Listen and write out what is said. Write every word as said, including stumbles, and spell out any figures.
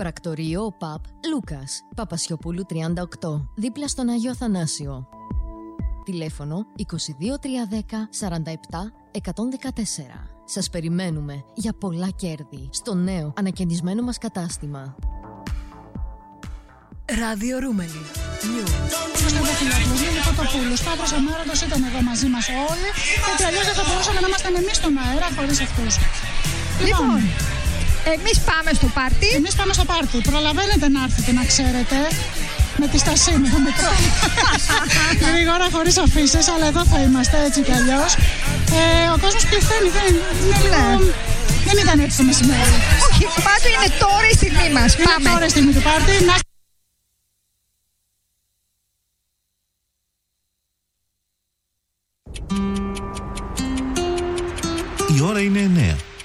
Πρακτορείο ΟΠΑΠ Λούκας, Παπασιοπούλου τριάντα οκτώ, δίπλα στον Άγιο Αθανάσιο. Τηλέφωνο είκοσι δύο τριακόσια δέκα σαράντα επτά εκατόν δεκατέσσερα. Σας περιμένουμε για πολλά κέρδη στο νέο ανακαινισμένο μας κατάστημα. Ράδιο Ρούμελι. Κωνσταντοφυλόπουλος, Λίλη Κοτοπούλου, Σταύρος Αμάραντος ήταν εδώ μαζί μας όλοι, γιατί αλλιώς δεν θα μπορούσαμε να ήμασταν εμείς στον αέρα χωρίς αυτούς. Λοιπόν, εμείς πάμε στο πάρτι. Εμείς πάμε στο πάρτι. Προλαβαίνετε να έρθετε, να ξέρετε. Με τη στασή με το μικρό. Γρήγορα, χωρίς αφήσεις, αλλά εδώ θα είμαστε έτσι κι αλλιώς. Ε, ο κόσμος πληθαίνει, δεν είναι λίγο... Δεν ήταν έτσι το μεσημέρι. Όχι, πάντως είναι τώρα η στιγμή μας. Είναι Πάμε. τώρα η στιγμή του πάρτι. Να